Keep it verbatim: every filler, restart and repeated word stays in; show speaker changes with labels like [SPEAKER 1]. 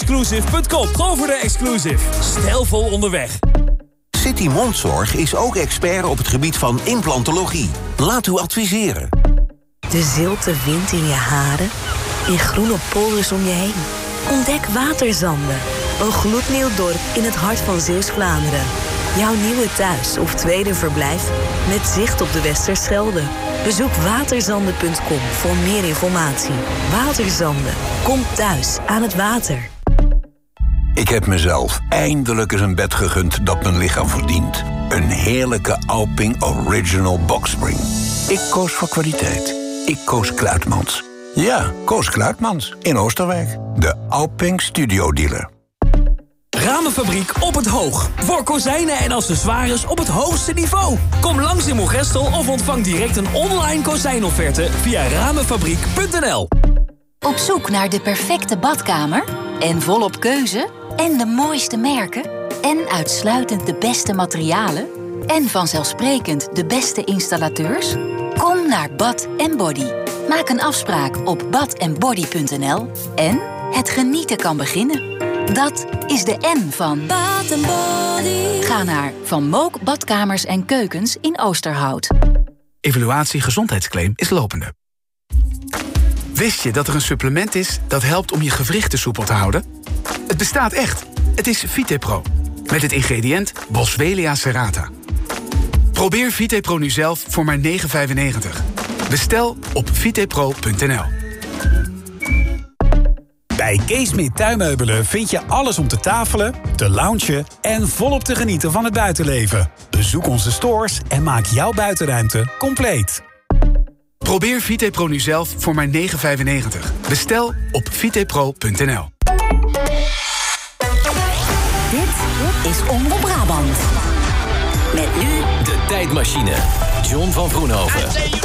[SPEAKER 1] exclusive punt com. Gewoon voor de exclusive. Stijlvol onderweg.
[SPEAKER 2] City Mondzorg is ook expert op het gebied van implantologie. Laat u adviseren.
[SPEAKER 3] De zilte wind in je haren, in groene polders om je heen. Ontdek Waterzanden, een gloednieuw dorp in het hart van Zeeuws-Vlaanderen. Jouw nieuwe thuis of tweede verblijf met zicht op de Westerschelde. Bezoek waterzanden punt com voor meer informatie. Waterzanden, kom thuis aan het water.
[SPEAKER 2] Ik heb mezelf eindelijk eens een bed gegund dat mijn lichaam verdient. Een heerlijke Alping Original Boxspring. Ik koos voor kwaliteit. Ik koos Kluitmans. Ja, koos Kluitmans in Oosterwijk. De Alping Studio Dealer.
[SPEAKER 1] Ramenfabriek op het Hoog. Voor kozijnen en accessoires op het hoogste niveau. Kom langs in Moergestel of ontvang direct een online kozijnofferte via ramenfabriek punt n l.
[SPEAKER 4] Op zoek naar de perfecte badkamer? En volop keuze? En de mooiste merken? En uitsluitend de beste materialen? En vanzelfsprekend de beste installateurs? Kom naar Bad en Body. Maak een afspraak op bad en body punt n l. En het genieten kan beginnen. Dat is de N van Bad en Body. Ga naar Van Mook Badkamers en Keukens in Oosterhout.
[SPEAKER 5] Evaluatie gezondheidsclaim is lopende. Wist je dat er een supplement is dat helpt om je gewrichten soepel te houden? Het bestaat echt. Het is VitePro. Met het ingrediënt Boswellia serrata. Probeer VitePro nu zelf voor maar negen vijfennegentig. Bestel op vitepro punt n l.
[SPEAKER 6] Bij Keesmeer Tuinmeubelen vind je alles om te tafelen, te loungen en volop te genieten van het buitenleven. Bezoek onze stores en maak jouw buitenruimte compleet.
[SPEAKER 5] Probeer VitePro nu zelf voor maar negen vijfennegentig. Bestel op vitepro punt n l.
[SPEAKER 3] Dit is Omroep Brabant. Met nu
[SPEAKER 7] de tijdmachine. John van Vroenhoven.